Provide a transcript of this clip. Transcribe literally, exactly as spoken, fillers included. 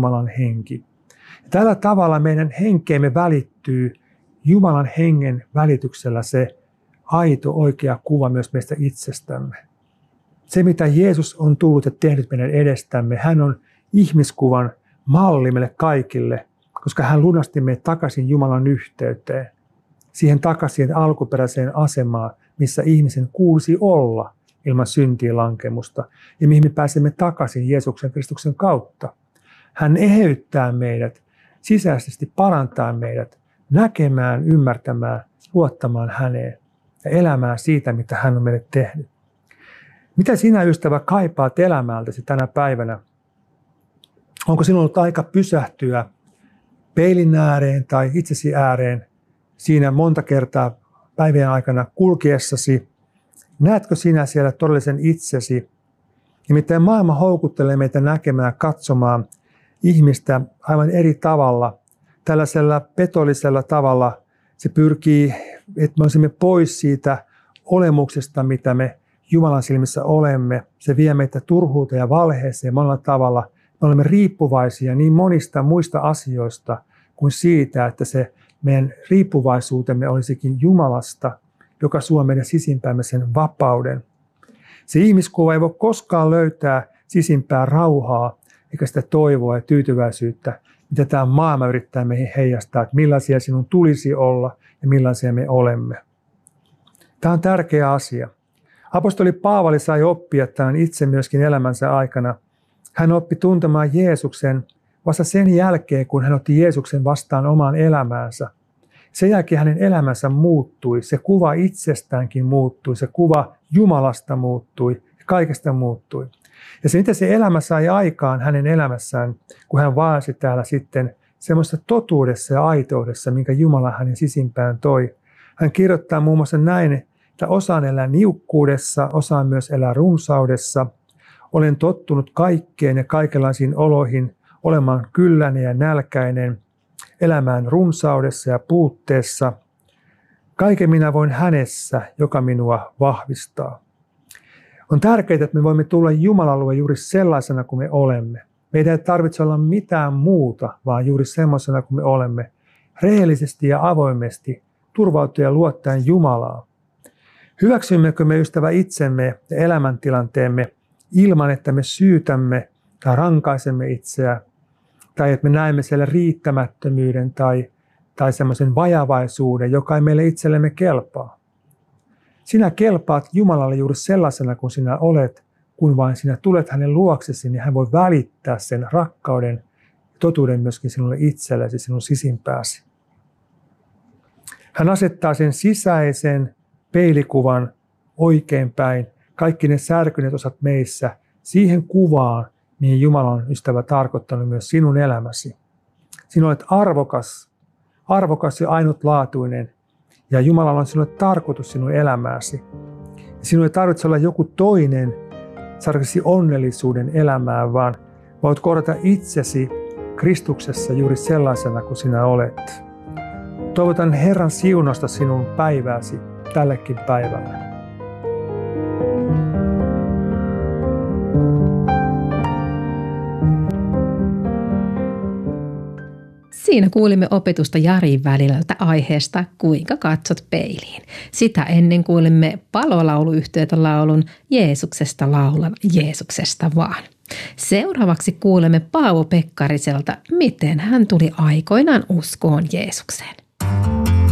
Jumalan henki. Ja tällä tavalla meidän henkeemme välittyy Jumalan hengen välityksellä se aito, oikea kuva myös meistä itsestämme. Se, mitä Jeesus on tullut ja tehnyt meidän edestämme, hän on ihmiskuvan malli meille kaikille, koska hän lunasti meidät takaisin Jumalan yhteyteen, siihen takaisin alkuperäiseen asemaan, missä ihmisen kuulisi olla ilman syntiin lankemusta ja mihin me pääsemme takaisin Jeesuksen Kristuksen kautta. Hän eheyttää meidät, sisäisesti parantaa meidät näkemään, ymmärtämään, luottamaan häneen ja elämään siitä, mitä hän on meille tehnyt. Mitä sinä, ystävä, kaipaat elämältäsi tänä päivänä? Onko sinulla ollut aika pysähtyä peilin ääreen tai itsesi ääreen siinä monta kertaa päivien aikana kulkiessasi? Näetkö sinä siellä todellisen itsesi? Nimittäin maailma houkuttelee meitä näkemään, katsomaan ihmistä aivan eri tavalla. Tällaisella petollisella tavalla se pyrkii, että me olisimme pois siitä olemuksesta, mitä me Jumalan silmissä olemme. Se vie meitä turhuuteen ja valheeseen monella tavalla. Me olemme riippuvaisia niin monista muista asioista kuin siitä, että se meidän riippuvaisuutemme olisikin Jumalasta, joka suo meidän sisimpäämme sen vapauden. Se ihmiskuva ei voi koskaan löytää sisimpää rauhaa eikä sitä toivoa ja tyytyväisyyttä, mitä tämä maailma yrittää meihin heijastaa, että millaisia sinun tulisi olla ja millaisia me olemme. Tämä on tärkeä asia. Apostoli Paavali sai oppia tämän itse myöskin elämänsä aikana. Hän oppi tuntemaan Jeesuksen vasta sen jälkeen, kun hän otti Jeesuksen vastaan omaan elämäänsä. Sen jälkeen hänen elämänsä muuttui, se kuva itsestäänkin muuttui, se kuva Jumalasta muuttui ja kaikesta muuttui. Ja se, mitä se elämä sai aikaan hänen elämässään, kun hän vaasi täällä sitten semmoisessa totuudessa ja aitoudessa, minkä Jumala hänen sisimpään toi. Hän kirjoittaa muun muassa näin, että osaan elää niukkuudessa, osaan myös elää runsaudessa. Olen tottunut kaikkeen ja kaikenlaisiin oloihin, olemaan kylläinen ja nälkäinen, elämään runsaudessa ja puutteessa. Kaiken minä voin hänessä, joka minua vahvistaa. On tärkeää, että me voimme tulla Jumalan luo juuri sellaisena kuin me olemme. Meidän ei tarvitse olla mitään muuta, vaan juuri sellaisena kuin me olemme. Rehellisesti ja avoimesti turvautua ja luottaen Jumalaa. Hyväksymmekö me, ystävä, itsemme ja elämäntilanteemme ilman, että me syytämme tai rankaisemme itseä, tai että me näemme siellä riittämättömyyden tai, tai semmoisen vajavaisuuden, joka ei meille itsellemme kelpaa. Sinä kelpaat Jumalalle juuri sellaisena kuin sinä olet, kun vain sinä tulet hänen luoksesi, niin hän voi välittää sen rakkauden ja totuuden myöskin sinulle itsellesi, sinun sisimpääsi. Hän asettaa sen sisäisen peilikuvan oikeinpäin, kaikki ne särkyneet osat meissä, siihen kuvaan, mihin Jumala on, ystävä, tarkoittanut myös sinun elämäsi. Sinä olet arvokas, arvokas ja ainutlaatuinen, ja Jumalalla on sinulle tarkoitus sinun elämääsi. Sinun ei tarvitse olla joku toinen saadaksesi onnellisuuden elämään, vaan voit kohdata itsesi Kristuksessa juuri sellaisena kuin sinä olet. Toivotan Herran siunausta sinun päivääsi tällekin päivälle. Siinä kuulimme opetusta Jari Välilältä aiheesta Kuinka katsot peiliin. Sitä ennen kuulimme Palolauluyhtiötä laulun Jeesuksesta laulan, Jeesuksesta vaan. Seuraavaksi kuulemme Paavo Pekkariselta, miten hän tuli aikoinaan uskoon Jeesukseen.